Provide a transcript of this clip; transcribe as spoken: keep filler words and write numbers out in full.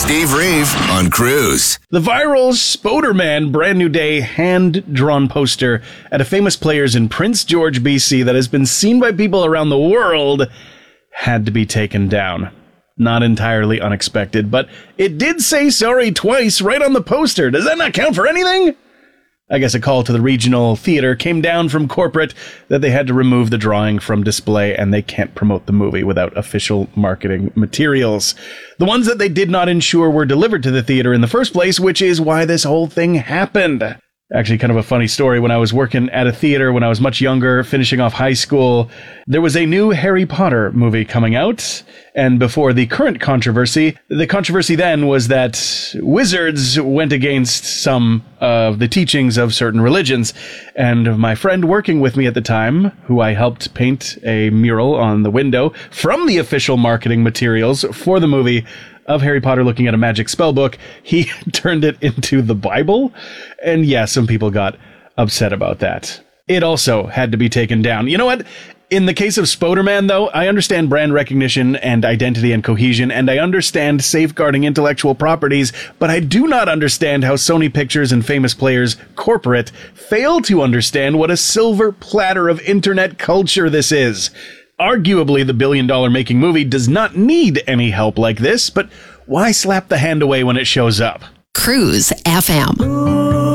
Steve Reeve on Cruise. The viral Spoderman Brand New Day hand-drawn poster at a famous players in Prince George, B C that has been seen by people around the world had to be taken down. Not entirely unexpected, but it did say sorry twice right on the poster. Does that not count for anything? I guess a call to the regional theater came down from corporate that they had to remove the drawing from display and they can't promote the movie without official marketing materials. The ones that they did not ensure were delivered to the theater in the first place, which is why this whole thing happened. Actually, kind of a funny story. When I was working at a theater when I was much younger, finishing off high school, there was a new Harry Potter movie coming out. And before the current controversy, the controversy then was that wizards went against some of the teachings of certain religions. And my friend working with me at the time, who I helped paint a mural on the window from the official marketing materials for the movie of Harry Potter looking at a magic spell book, he turned it into the Bible. And yeah, some people got upset about that. It also had to be taken down. You know what? In the case of Spoderman, though, I understand brand recognition and identity and cohesion, and I understand safeguarding intellectual properties, but I do not understand how Sony Pictures and Famous Players Corporate fail to understand what a silver platter of internet culture this is. Arguably, the billion-dollar making movie does not need any help like this, but why slap the hand away when it shows up? Cruise F M.